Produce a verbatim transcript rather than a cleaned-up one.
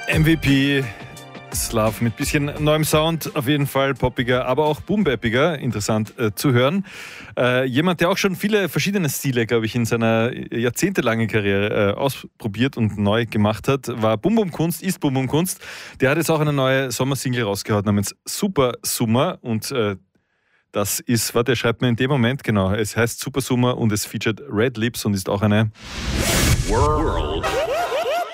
M V P, Slav mit bisschen neuem Sound, auf jeden Fall poppiger, aber auch boom-bappiger, interessant äh, zu hören. Äh, jemand, der auch schon viele verschiedene Stile, glaube ich, in seiner jahrzehntelangen Karriere äh, ausprobiert und neu gemacht hat, war Bum Bum Kunst, ist Bum Bum Kunst. Der hat jetzt auch eine neue Sommersingle rausgehauen namens Super Summer und äh, das ist, warte, er schreibt mir in dem Moment, genau, es heißt Super Summer und es featuret Red Lips und ist auch eine World